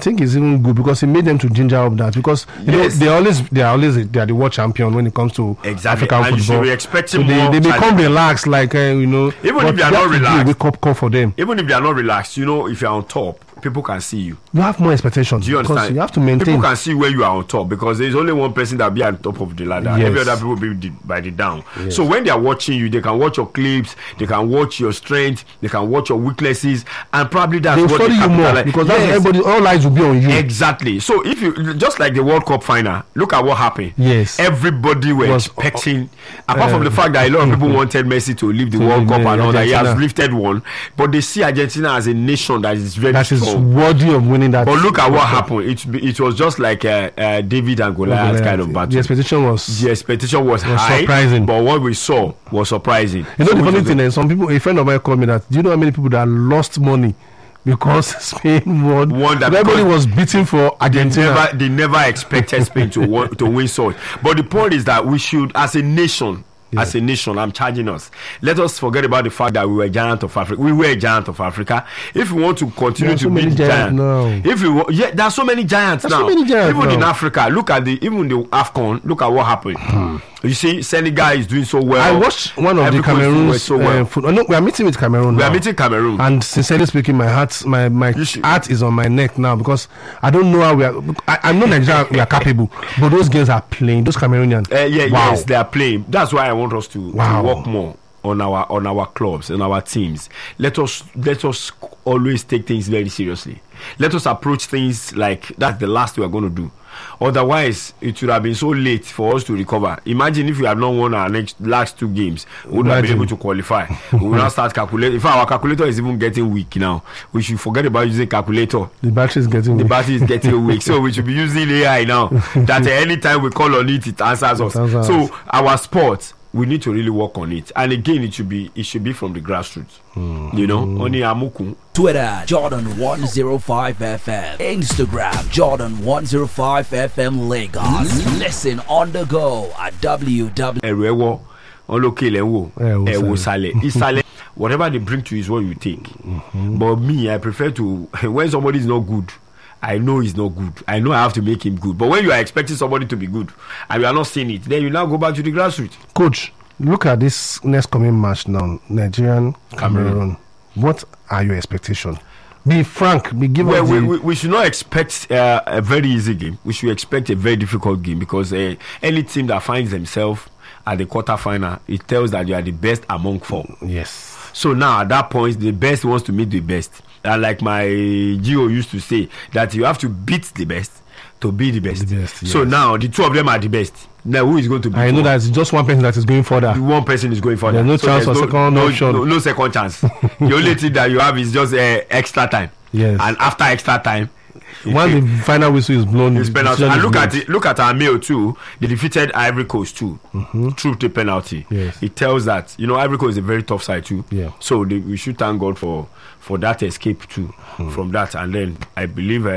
think it's even good because it made them to ginger up that because you know they are the world champion when it comes to African football. You should be expecting more. They become relaxed, like you know. Even if they are not relaxed, wake up call for them. Even if they are not relaxed, you know, if you are on top, people can see you. You have more expectations. Do you understand? You have to maintain. People can see where you are on top because there is only one person that be at the top of the ladder. Yes. Every other people be by the down. Yes. So when they are watching you, they can watch your clips, they can watch your strength, they can watch your weaknesses, and probably that's what study you more because that's everybody. All eyes will be on you. Exactly. So if you just like the World Cup final, look at what happened. Yes. Everybody were expecting, apart from the fact that a lot of people wanted Messi to leave the World Cup and all that, he has lifted one, but they see Argentina as a nation that is very strong, worthy of winning that. But look at what happened. It was just like David and Goliath kind of battle. The expectation was high, surprising, but what we saw was surprising. You know, the funny thing, some people, a friend of mine called me that, do you know how many people that lost money because Spain won that everybody was beating for Argentina? They never expected Spain to win so. But the point is that we should, as a nation, I'm charging us. Let us forget about the fact that we were a giant of Africa. We were a giant of Africa. If we want to continue to be the giant, there are so many giants now. Even in Africa, look at even the AFCON. Look at what happened. You see, Senegal is doing so well. I watched one of the Cameroon's no, we are meeting with Cameroon. We are meeting Cameroon, and sincerely speaking, my heart is on my neck now because I don't know how we are. I know Nigeria we are capable, but those girls are playing. Those Cameroonians, yes, they are playing. That's why I want us to work more on our clubs and our teams. Let us always take things very seriously. Let us approach things like that's the last we are going to do. Otherwise, it would have been so late for us to recover. Imagine if we had not won our last 2 games, we would have been able to qualify. We will now start calculating. In fact, our calculator is even getting weak now. We should forget about using calculator. The battery is getting weak. So we should be using AI now. That any time we call on it answers us. So our sports, we need to really work on it. And again, it should be from the grassroots. You know, only Amuku. Twitter, Jordan105FM. Instagram, Jordan105FM Lagos. Listen on the go at www. Whatever they bring to you is what you take. But me, I prefer to, when somebody is not good, I know he's not good. I know I have to make him good. But when you are expecting somebody to be good and you are not seeing it, then you now go back to the grassroots. Coach, look at this next coming match now, Nigerian Cameroon. What are your expectations? Be frank. We should not expect a very easy game. We should expect a very difficult game because any team that finds themselves at the quarterfinal, it tells that you are the best among 4. Yes. So now at that point, the best wants to meet the best. And like my Gio used to say, that you have to beat the best to be the best. So now the 2 of them are the best. Now who is going to be? I know that it's just one person that is going further. One person is going further. There's no chance for second option. No second chance. The only thing that you have is just extra time. Yes. And after extra time, when the final whistle is blown, it's penalty. And look at our mail too. They defeated Ivory Coast too through the penalty. Yes. It tells that Ivory Coast is a very tough side too. Yeah. So we should thank God for that escape too from that. And then I believe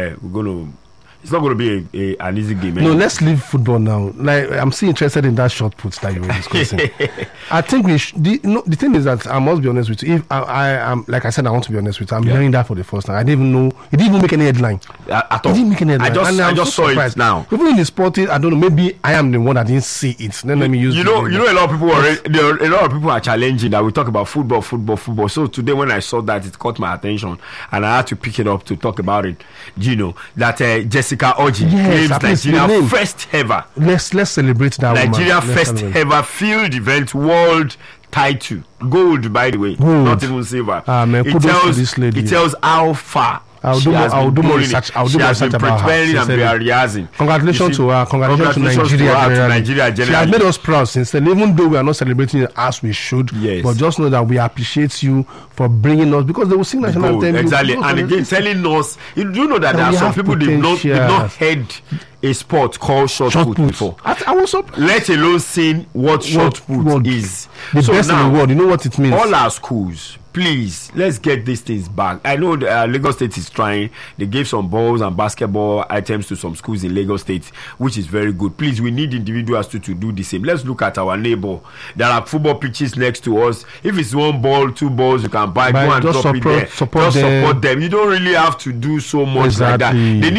it's not going to be an easy game. No, let's leave football now. Like I'm still interested in that shot put that you were discussing. I think the thing is that I must be honest with you. If I am, like I said, I want to be honest with you. I'm hearing that for the first time. I didn't even know it didn't even make any headline at all. It didn't make any headline. I just saw it now. Even in the sporting, I don't know. Maybe I am the one that didn't see it. Then let me use. You know, a lot of people are challenging that we talk about football. So today when I saw that, it caught my attention, and I had to pick it up to talk about it. That Jessica Oji claims Nigeria first ever. Let's celebrate that. Nigeria first ever field event world title, gold by the way, not even silver. It tells how far. I'll do more research. About her. Congratulations to her. Congratulations to Nigeria. She has made us proud since then, even though we are not celebrating it as we should. Yes. But just know that we appreciate you for bringing us, because they will sing national anthem. Exactly. And again, telling us, you do know that there are some people they've not heard a sport called shot put before. Let alone seeing what shot put is. The best in the world. You know what it means. All our schools, please, let's get these things back. I know Lagos State is trying. They gave some balls and basketball items to some schools in Lagos State, which is very good. Please, we need individuals to do the same. Let's look at our neighbor. There are football pitches next to us. If it's 1 ball, 2 balls, you can buy. Go and drop it there. Support them. You don't really have to do so much like that. They need